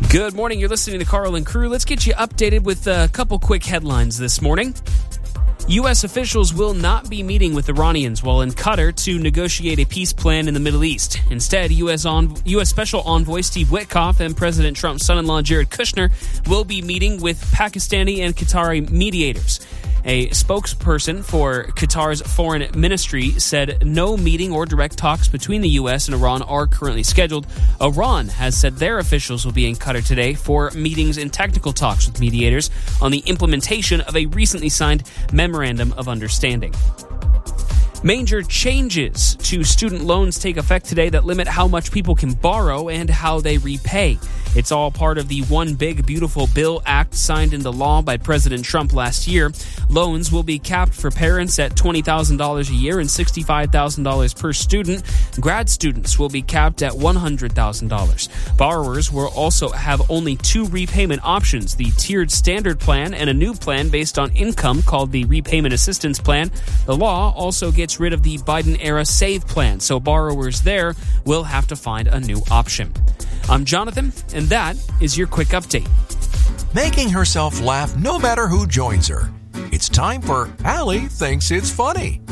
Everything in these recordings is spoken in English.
Good morning. You're listening to Carl and Crew. Let's get you updated with a couple quick headlines this morning. U.S. officials will not be meeting with Iranians while in Qatar to negotiate a peace plan in the Middle East. Instead, U.S. Special Envoy Steve Witkoff and President Trump's son-in-law Jared Kushner will be meeting with Pakistani and Qatari mediators. A spokesperson for Qatar's foreign ministry said no meeting or direct talks between the U.S. and Iran are currently scheduled. Iran has said their officials will be in Qatar today for meetings and technical talks with mediators on the implementation of a recently signed memorandum of understanding. Major changes to student loans take effect today that limit how much people can borrow and how they repay. It's all part of the One Big Beautiful Bill Act signed into law by President Trump last year. Loans will be capped for parents at $20,000 a year and $65,000 per student. Grad students will be capped at $100,000. Borrowers will also have only two repayment options, the tiered standard plan and a new plan based on income called the Repayment Assistance Plan. The law also gets rid of the Biden-era SAVE plan, so borrowers there will have to find a new option. I'm Jonathan, and that is your quick update. Making herself laugh no matter who joins her. It's time for Allie Thinks It's Funny.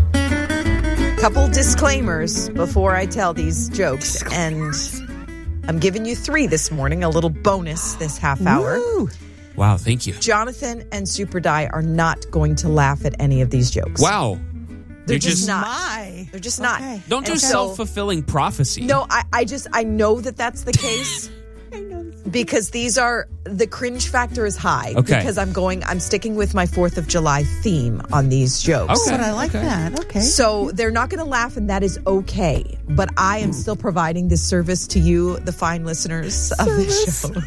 Couple disclaimers before I tell these jokes, and I'm giving you 3 this morning, a little bonus this half hour. Woo! Wow, thank you. Jonathan and Super Die are not going to laugh at any of these jokes. Wow. They're just not. They're just not. Don't do self-fulfilling prophecy. No, I know that that's the case. I know. Because the cringe factor is high. Okay. Because I'm sticking with my 4th of July theme on these jokes. Okay. But I like that. Okay. So they're not going to laugh, and that is okay. But I am still providing this service to you, the fine listeners of this show.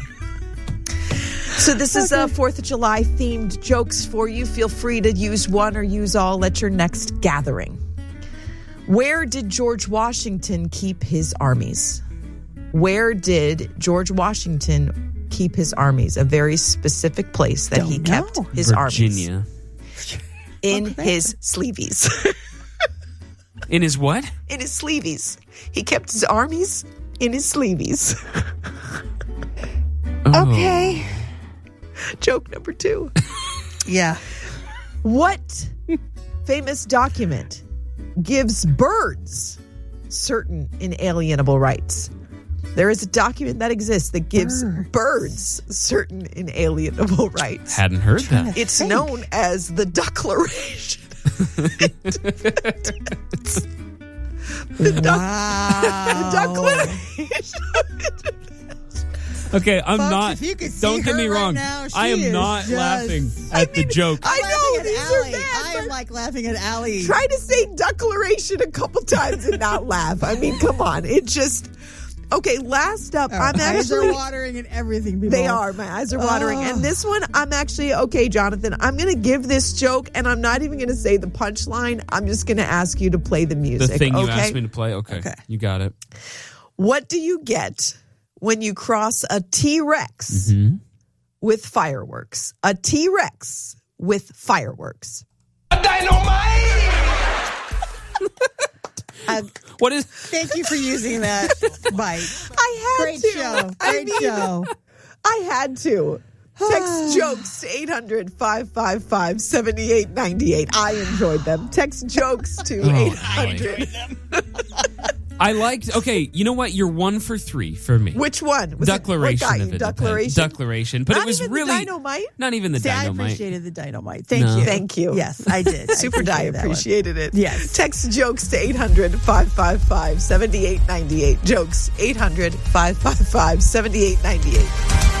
So this is 4th of July themed jokes for you. Feel free to use one or use all at your next gathering. Where did George Washington keep his armies? Where did George Washington keep his armies? A very specific place that he kept his armies. Virginia. In his sleeveys. In his what? In his sleeveys. He kept his armies in his sleeveys. Okay. Joke number 2. Yeah. What famous document gives birds certain inalienable rights? There is a document that exists that gives birds certain inalienable rights. Hadn't heard that. It's known as the Declaration. The Declaration. Okay, I'm Folks, not. if you could see Don't get her me right wrong. now, I am she not is laughing just- at the joke. I know, these are Allie. bad. I am like laughing at Allie. Try to say Declaration a couple times and not laugh. I mean, come on. It just... Okay, last up, Our I'm eyes actually... are watering and everything, people. They are. My eyes are watering. And this one, I'm actually... Okay, Jonathan, I'm going to give this joke, and I'm not even going to say the punchline. I'm just going to ask you to play the music. The thing you okay? asked me to play? Okay. You got it. What do you get when you cross a T-Rex with fireworks? A T-Rex with fireworks. A dynamite! What is... Thank you for using that bite. I had Great to. show. Great show. I had to. Text jokes to 800-555-7898. I enjoyed them. Text jokes to 800. I liked... Okay, you know what? You're 1 for 3 for me. Which one? Was Declaration What got of you? Independence. Declaration. But Not it was even really... the dynamite? Not even the See, I dynamite. appreciated the dynamite. Thank No. you. Thank you. Yes, I did. Super Die appreciated it. Yes. Text jokes to 800-555-7898. Jokes 800-555-7898.